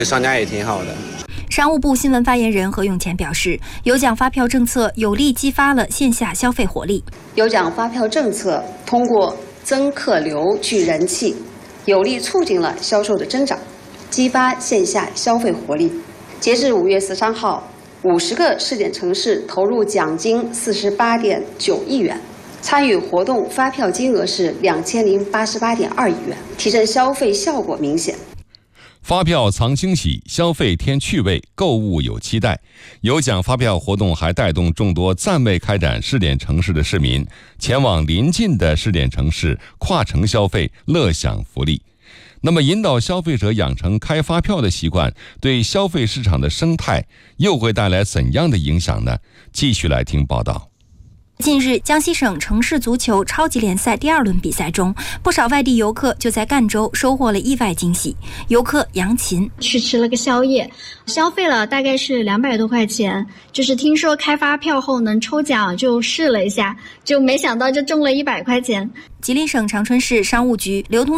商家也挺好的。 商务部新闻发言人何永前表示，有奖发票政策有力激发了线下消费活力。 有奖发票政策通过增客流聚人气，有力促进了销售的增长，激发线下消费活力。截至5月13号，50个试点城市投入奖金48.9亿元，参与活动发票金额是2088.2亿元，提振消费效果明显。 发票藏惊喜，消费添趣味，购物有期待。有奖发票活动还带动众多暂未开展试点城市的市民前往邻近的试点城市跨城消费，乐享福利。那么，引导消费者养成开发票的习惯，对消费市场的生态又会带来怎样的影响呢？继续来听报道。 近日，江西省城市足球超级联赛第2轮比赛中，不少外地游客就在赣州收获了意外惊喜。游客杨琴去吃了个宵夜，消费了大概是200多块钱，就是听说开发票后能抽奖，就试了一下，就没想到就中了100块钱。 吉林省长春市商务局流通